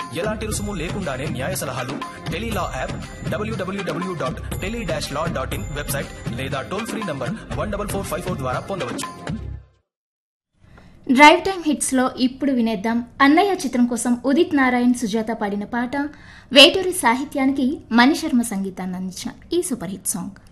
ఎలాంటి రుసుము లేకుండానే న్యాయ సలహాలు టెలీలా యాప్, www.tele-law.in వెబ్సైట్ లేదా టోల్ ఫ్రీ నంబర్ 14454 ద్వారా పొందవచ్చు. డ్రైవ్ టైమ్ హిట్స్ లో ఇప్పుడు వినేద్దాం. అన్నయ్య చిత్రం కోసం ఉదిత్ నారాయణ్, సుజాత పాడిన పాట, వేటూరి సాహిత్యానికి మణిశర్మ సంగీతాన్ని అందించిన ఈ సూపర్ హిట్ సాంగ్.